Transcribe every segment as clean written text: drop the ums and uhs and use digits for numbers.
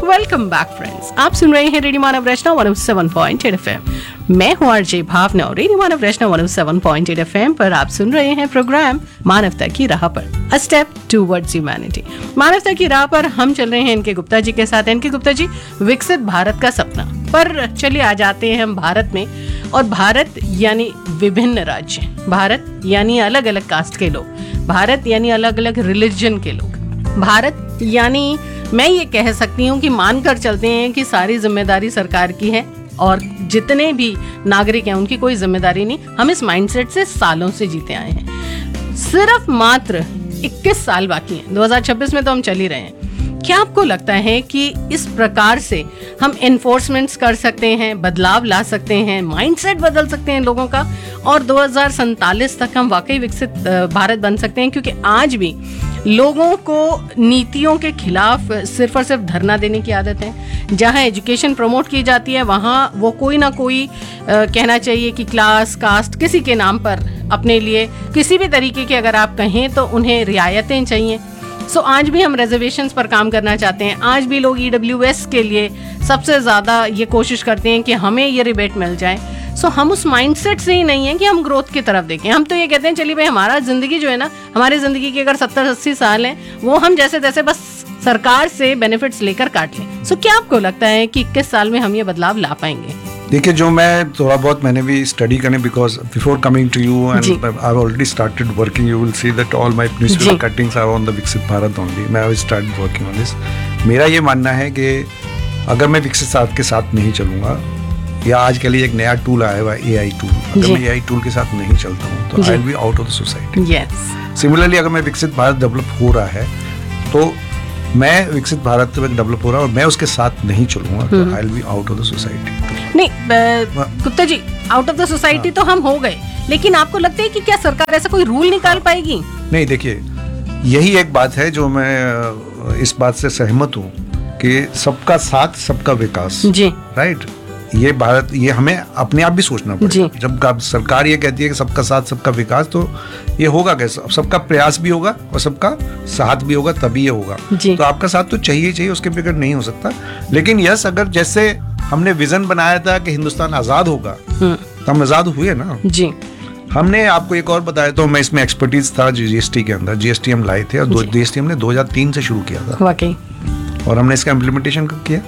Welcome back friends, आप सुन रहे हैं रेडियो मानव रचना 107.8 FM। मैं हूं आरजे भावना और रेडियो मानव रचना 107.8 FM पर आप सुन रहे हैं प्रोग्राम मानवता की राह पर, अ स्टेप टूवर्ड्स ह्यूमैनिटी। मानवता की राह पर हम चल रहे हैं इनके गुप्ता जी के साथ। इनके गुप्ता जी, विकसित भारत का सपना पर चलिए आ जाते हैं हम भारत में। और भारत यानी विभिन्न राज्य, भारत यानी अलग अलग कास्ट के लोग, भारत यानी अलग अलग रिलीजन के लोग, भारत यानी मैं ये कह सकती हूँ कि मानकर चलते हैं कि सारी जिम्मेदारी सरकार की है और जितने भी नागरिक हैं उनकी कोई जिम्मेदारी नहीं। हम इस माइंडसेट से सालों से जीते आए हैं। सिर्फ मात्र 21 साल बाकी हैं, 2026 में तो हम चल ही रहे हैं। क्या आपको लगता है कि इस प्रकार से हम एनफोर्समेंट्स कर सकते हैं, बदलाव ला सकते हैं, माइंडसेट बदल सकते हैं लोगों का और 2047 तक हम वाकई विकसित भारत बन सकते हैं? क्योंकि आज भी लोगों को नीतियों के खिलाफ सिर्फ और सिर्फ धरना देने की आदत है। जहाँ एजुकेशन प्रमोट की जाती है वहाँ वो कोई ना कोई कहना चाहिए कि क्लास, कास्ट, किसी के नाम पर अपने लिए किसी भी तरीके की अगर आप कहें तो उन्हें रियायतें चाहिए। सो आज भी हम रिजर्वेशंस पर काम करना चाहते हैं। आज भी लोग EWS के लिए सबसे ज़्यादा ये कोशिश करते हैं कि हमें ये रिबेट मिल जाए। सो हम उस माइंडसेट से ही नहीं है कि हम ग्रोथ की तरफ देखें। हम तो ये कहते हैं चलिए भाई हमारा ज़िंदगी जो है ना, हमारी ज़िंदगी के अगर 70-80 साल हैं वो हम जैसे तैसे बस सरकार से बेनिफिट्स लेकर काट लें। सो क्या आपको लगता है कि 21 साल में हम ये बदलाव ला पाएंगे? देखिए, जो मैं थोड़ा बहुत मैंने भी स्टडी करने, because before coming to you and I have already started working, you will see that all my newspaper cuttings are on the विकसित भारत ओनली। मैं I started working on this. मेरा ये मानना है कि अगर मैं विकसित भारत के साथ नहीं चलूँगा, या आज के लिए एक नया टूल आया हुआ AI टूल, अगर मैं AI टूल के साथ नहीं चलता हूँ तो I will be out of the society. Similarly अगर मैं विकसित भारत डेवलप हो रहा है तो मैं विकसित भारत में डेवलप हो रहा है और मैं उसके साथ नहीं चलूंगा तो I will be out of the society. नहीं Gupta ji, out of the society तो हम हो गए, लेकिन आपको लगता है कि क्या सरकार ऐसा कोई रूल निकाल पाएगी? नहीं, देखिए यही एक बात है जो मैं इस बात से सहमत हूँ कि सबका साथ सबका विकास, राइट। ये भारत, ये हमें अपने आप भी सोचना पड़ेगा। जब सरकार ये कहती है कि सबका साथ सबका विकास, तो ये होगा कैसे? सबका प्रयास भी होगा और सबका साथ भी होगा, तभी ये होगा। तो आपका साथ तो चाहिए, उसके बगैर नहीं हो सकता। लेकिन यस, अगर जैसे हमने विजन बनाया था कि हिंदुस्तान आजाद होगा तो हम आजाद हुए ना जी। हमने आपको एक और बताया, तो मैं इसमें एक्सपर्टीज था GST के अंदर। GST हम लाए थे और GST हमने 2003 से शुरू किया था वाकई, और हमने इसका इम्प्लीमेंटेशन कब किया?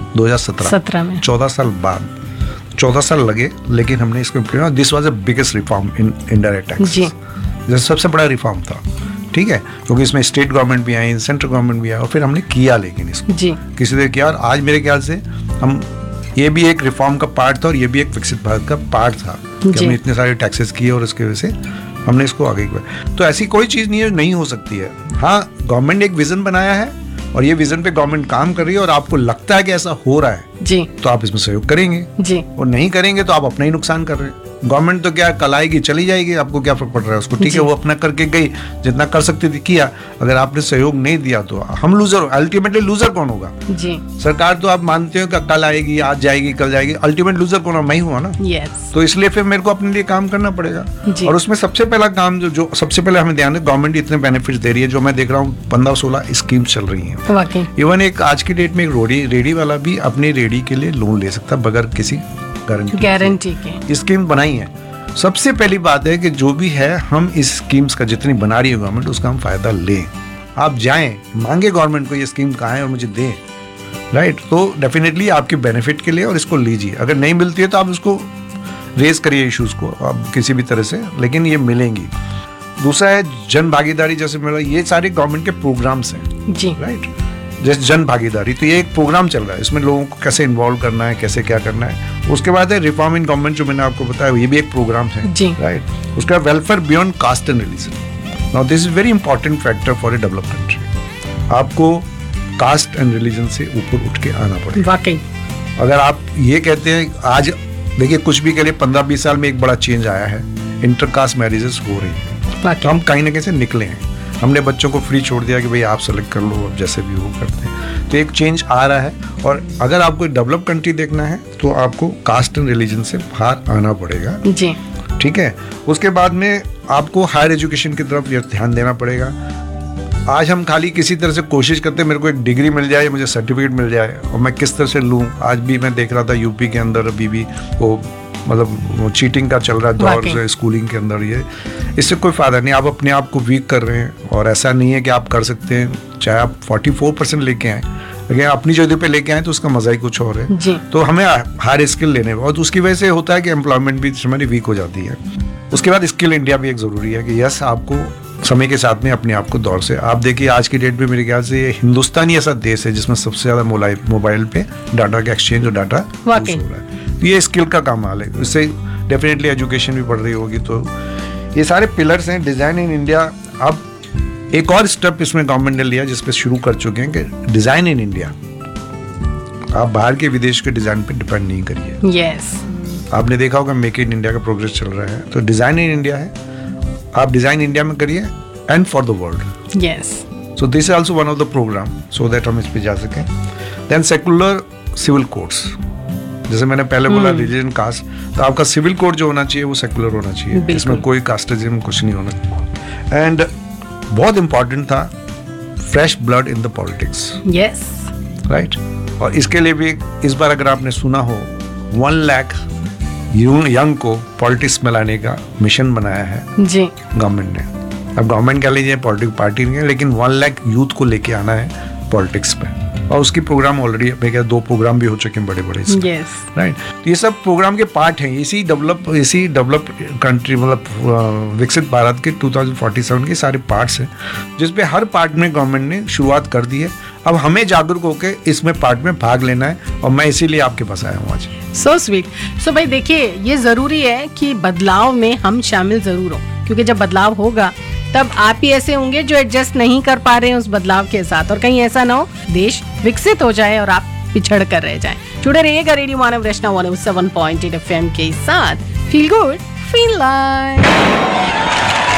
2017 में। 14 साल बाद, 14 साल लगे, लेकिन हमने इसको implement. This was the biggest reform in indirect taxes. ये सबसे बड़ा रिफॉर्म था, ठीक है, क्योंकि इसमें स्टेट गवर्नमेंट भी आई, सेंट्रल गवर्नमेंट भी आया, और फिर हमने किया, लेकिन इसको किसी ने किया। और आज मेरे ख्याल से हम, ये भी एक रिफॉर्म का पार्ट था और ये भी एक विकसित भारत का पार्ट था कि हमने इतने सारे टैक्सेस किए और उसकी वजह से हमने इसको आगे किया। तो ऐसी कोई चीज़ नहीं है, नहीं हो सकती है। हाँ, गवर्नमेंट ने एक विजन बनाया है और ये विजन पे गवर्नमेंट काम कर रही है और आपको लगता है कि ऐसा हो रहा है जी, तो आप इसमें सहयोग करेंगे जी, और नहीं करेंगे तो आप अपना ही नुकसान कर रहे हैं। गवर्नमेंट तो क्या, कल आएगी चली जाएगी, आपको क्या फर्क पड़ रहा है उसको, ठीक है, वो अपना करके गई, जितना कर सकती थी किया। अगर आपने सहयोग नहीं दिया तो हम लूजर, अल्टीमेटली लूजर कौन होगा? जी, सरकार तो आप मानते हो कि कल आएगी, आज जाएगी, कल जाएगी, अल्टीमेट लूजर कौन है? मैं ही हुआ ना। तो इसलिए फिर मेरे को अपने लिए काम करना पड़ेगा। और उसमें सबसे पहला काम जो सबसे पहले हमें ध्यान है, गवर्नमेंट इतने बेनिफिट दे रही है, जो मैं देख रहा हूँ 15-16 स्कीम चल रही है। इवन एक आज की डेट में एक रेडी वाला भी अपनी रेडी के लिए लोन ले सकता बगैर किसी गारंटी के। स्कीम बनाई है। सबसे पहली बात है कि जो भी है, हम इस स्कीम्स का, जितनी बना रही है गवर्नमेंट, उसका हम फायदा लें। आप जाएं, मांगे गवर्नमेंट को ये स्कीम कहाँ है और मुझे दें, राइट। तो डेफिनेटली आपके बेनिफिट के लिए, और इसको लीजिए। अगर नहीं मिलती है तो आप उसको रेज करिए, इश्यूज को आप किसी भी तरह से, लेकिन ये मिलेंगी। दूसरा है जन भागीदारी, जैसे मेरा, ये सारे गवर्नमेंट के प्रोग्राम्स हैं जी, राइट। जैसे जन भागीदारी, तो ये एक प्रोग्राम चल रहा है, इसमें लोगों को कैसे इन्वॉल्व करना है, कैसे क्या करना है। उसके बाद है रिफॉर्म इन गवर्नमेंट, जो मैंने आपको बताया, ये भी एक प्रोग्राम है जी, राइट। उसका welfare beyond caste and religion. Now this is very important factor for a developed country. आपको कास्ट एंड रिलीजन से ऊपर उठ के आना पड़ेगा वाकई। अगर आप ये कहते हैं, आज देखिए कुछ भी के लिए 15-20 साल में एक बड़ा चेंज आया है, इंटरकास्ट मैरिजेस हो रही है, तो हम कहीं ना कहीं से निकले हैं। हमने बच्चों को फ्री छोड़ दिया कि भाई आप सेलेक्ट कर लो, अब जैसे भी वो करते हैं। तो एक चेंज आ रहा है, और अगर आपको डेवलप कंट्री देखना है तो आपको कास्ट एंड रिलीजन से बाहर आना पड़ेगा जी, ठीक है। उसके बाद में आपको हायर एजुकेशन की तरफ ध्यान देना पड़ेगा। आज हम खाली किसी तरह से कोशिश करते हैं मेरे को एक डिग्री मिल जाए, मुझे सर्टिफिकेट मिल जाए और मैं किस तरह से लूँ। आज भी मैं देख रहा था यूपी के अंदर अभी भी वो मतलब वो चीटिंग का चल रहा है दौर स्कूलिंग के अंदर। ये इससे कोई फ़ायदा नहीं, आप अपने आप को वीक कर रहे हैं। और ऐसा नहीं है कि आप कर सकते हैं चाहे आप 44% लेके आए, लेकिन अपनी जगह पे लेके आए तो उसका मजा ही कुछ और है जी। तो हमें हायर स्किल लेने और उसकी वजह से होता है कि एम्प्लॉयमेंट भी हमारी वीक हो जाती है। उसके बाद स्किल इंडिया भी एक ज़रूरी है कि यस आपको समय के साथ में अपने आप को दौर से, आप देखिए आज की डेट में मेरे ख्याल से हिंदुस्तान ही ऐसा देश है जिसमें सबसे ज़्यादा मोबाइल पे डाटा का एक्सचेंज और डाटा यूज हो रहा है। तो ये स्किल का कमाल है, इससे डेफिनेटली एजुकेशन भी बढ़ रही होगी। तो ये सारे पिलर्स हैं डिज़ाइन इन इंडिया। अब एक और स्टेप इसमें गवर्नमेंट ने लिया जिसपे शुरू कर चुके हैं कि डिज़ाइन इन इंडिया, आप बाहर के विदेश के डिज़ाइन पे डिपेंड नहीं करिए। यस आपने देखा होगा मेक इन इंडिया का प्रोग्रेस चल रहा है, तो डिज़ाइन इन इंडिया है, आप डिज़ाइन इंडिया में करिए and for the world. Yes so this is also one of the programme so that हम इस पे जा सकें। देन सेकुलर सिविल कोड्स, जैसे मैंने पहले बोला रिलीजन कास्ट, तो आपका सिविल कोड जो होना चाहिए वो सेकुलर होना चाहिए, इसमें कोई कास्टिज्म कुछ नहीं होना। एंड बहुत इंपॉर्टेंट था fresh blood in the politics. Yes right. और इसके लिए भी इस बार अगर आपने सुना हो 1 लाख यंग को पॉलिटिक्स में लाने का मिशन बनाया है जी गवर्नमेंट ने। अब गवर्नमेंट कह लीजिए पॉलिटिक्स पार्टी नहीं है, लेकिन 1 लाख यूथ को लेके आना है पॉलिटिक्स पे। और उसकी प्रोग्राम ऑलरेडी मैं क्या 2 प्रोग्राम भी हो चुके हैं बड़े बड़े राइट। ये सब प्रोग्राम के पार्ट हैं। इसी डेवलप कंट्री मतलब विकसित भारत के 2047 के सारे पार्ट्स हैं जिसपे हर पार्ट में गवर्नमेंट ने शुरुआत कर दी है। अब हमें जागरूक होकर इसमें पार्ट में भाग लेना है और मैं इसीलिए आपके पास आया हूँ आज। So sweet. सो भाई देखिए ये जरूरी है कि बदलाव में हम शामिल जरूर हो, क्योंकि जब बदलाव होगा तब आप ही ऐसे होंगे जो एडजस्ट नहीं कर पा रहे हैं उस बदलाव के साथ, और कहीं ऐसा ना हो देश विकसित हो जाए और आप पिछड़ कर रह जाएं। जुड़े रहिएगा रेडियो मानव रचना 107.8 FM के साथ। Feel good feel like.